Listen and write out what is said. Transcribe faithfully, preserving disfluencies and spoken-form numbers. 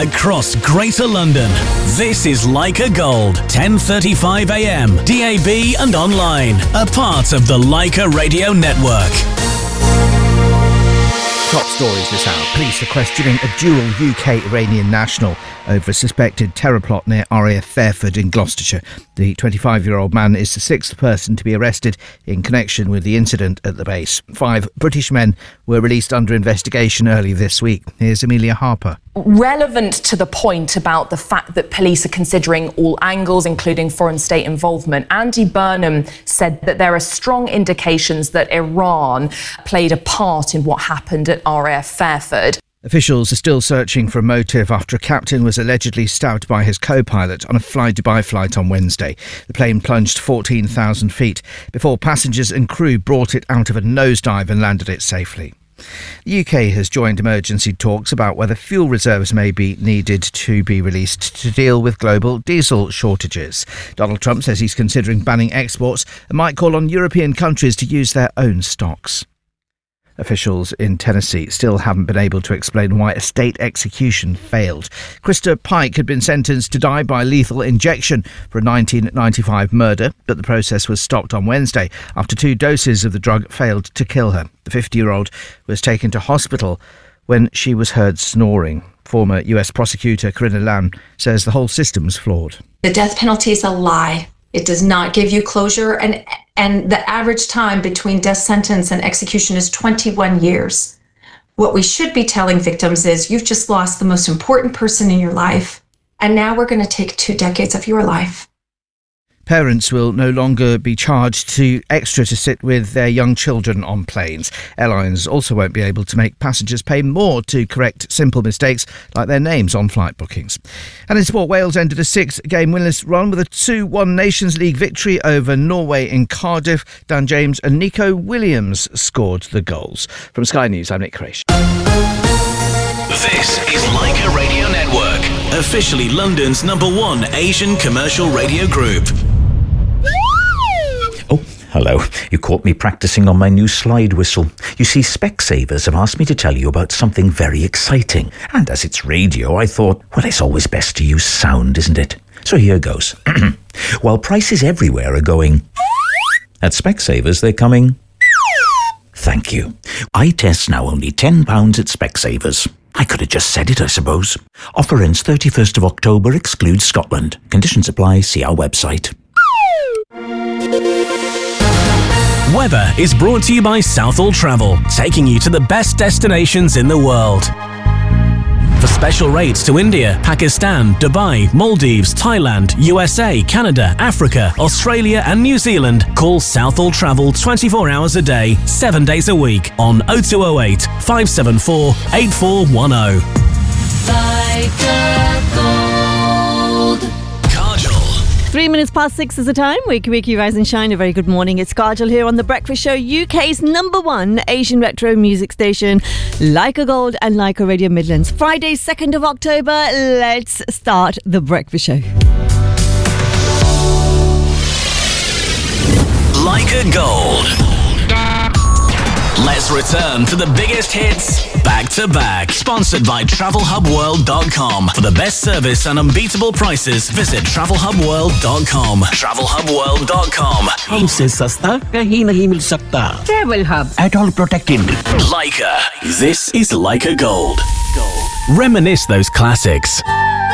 across Greater London. This is Leica Gold, ten thirty-five a m, D A B and online. A part of the Leica Radio Network. Top stories this hour. Police are questioning a dual U K-Iranian national over a suspected terror plot near R A F Fairford in Gloucestershire. The twenty-five-year-old man is the sixth person to be arrested in connection with the incident at the base. Five British men were released under investigation earlier this week. Here's Amelia Harper. Relevant to the point about the fact that police are considering all angles, including foreign state involvement, Andy Burnham said that there are strong indications that Iran played a part in what happened at R A F Fairford. Officials are still searching for a motive after a captain was allegedly stabbed by his co-pilot on a Fly-Dubai flight on Wednesday. The plane plunged fourteen thousand feet before passengers and crew brought it out of a nosedive and landed it safely. The U K has joined emergency talks about whether fuel reserves may be needed to be released to deal with global diesel shortages. Donald Trump says he's considering banning exports and might call on European countries to use their own stocks. Officials in Tennessee still haven't been able to explain why a state execution failed. Krista Pike had been sentenced to die by lethal injection for a nineteen ninety-five murder, but the process was stopped on Wednesday after two doses of the drug failed to kill her. The fifty-year-old was taken to hospital when she was heard snoring. Former U S prosecutor Karina Lamb says the whole system's flawed. The death penalty is a lie. It does not give you closure, and and the average time between death sentence and execution is twenty-one years. What we should be telling victims is you've just lost the most important person in your life, and now we're going to take two decades of your life. Parents will no longer be charged to extra to sit with their young children on planes. Airlines also won't be able to make passengers pay more to correct simple mistakes like their names on flight bookings. And in sport, Wales ended a six-game winless run with a two one Nations League victory over Norway in Cardiff. Dan James and Nico Williams scored the goals. From Sky News, I'm Nick Crash. This is Leica Radio Network, officially London's number one Asian commercial radio group. Oh, hello. You caught me practicing on my new slide whistle. You see, Specsavers have asked me to tell you about something very exciting. And as it's radio, I thought, well, it's always best to use sound, isn't it? So here goes. While prices everywhere are going, at Specsavers they're coming. Thank you. Eye tests now only ten pounds at Specsavers. I could have just said it, I suppose. Offer ends thirty-first of October, excludes Scotland. Conditions apply, see our website. Weather is brought to you by Southall Travel, taking you to the best destinations in the world. For special rates to India, Pakistan, Dubai, Maldives, Thailand, U S A, Canada, Africa, Australia and New Zealand, call Southall Travel twenty-four hours a day, seven days a week on oh two oh eight, five seven four, eight four one oh. Three minutes past six is the time. Wakey, wakey, rise and shine. A very good morning. It's Kajal here on The Breakfast Show, U K's number one Asian retro music station, Leica Gold and Leica Radio Midlands. Friday, second of October. Let's start The Breakfast Show. Leica Gold. Let's return to the biggest hits back to back. Sponsored by travel hub world dot com. For the best service and unbeatable prices, visit travel hub world dot com. travel hub world dot com. हमसे सस्ता कहीं नहीं मिल सकता. Travel Hub. At all protected. Leica. This is Leica Gold. Reminisce those classics.